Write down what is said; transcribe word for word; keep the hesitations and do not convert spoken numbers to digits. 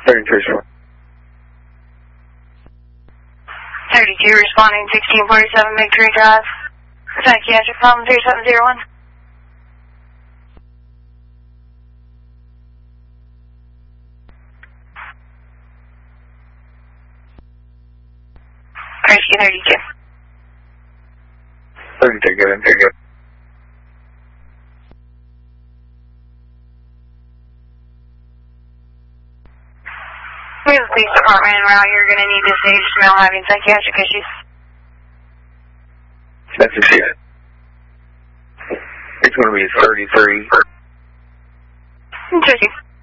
thirty-three, sure. thirty-two responding, sixteen forty-seven Victory Drive. Psychiatric problem three seven zero one. Rescue thirty-two. thirty-two, good in, very good. We have a police department en route. You're going to need to stage smell having psychiatric issues. That's a shit. It's going to be thirty-three. Interesting.